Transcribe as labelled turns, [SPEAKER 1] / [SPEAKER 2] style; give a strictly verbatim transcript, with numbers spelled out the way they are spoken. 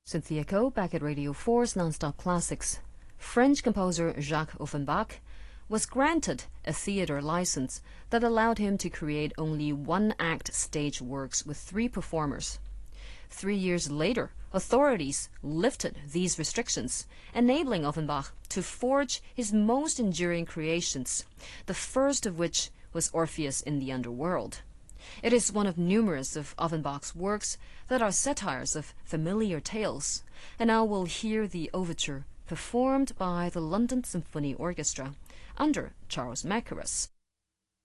[SPEAKER 1] Cynthia Ko back at Radio four's Non-Stop Classics. French composer Jacques Offenbach was granted a theatre license that allowed him to create only one-act stage works with three performers. Three years later, authorities lifted these restrictions, enabling Offenbach to forge his most enduring creations, the first of which was Orpheus in the Underworld. It is one of numerous of Offenbach's works that are satires of familiar tales, and now we'll hear the overture performed by the London Symphony Orchestra under Charles Mackerras.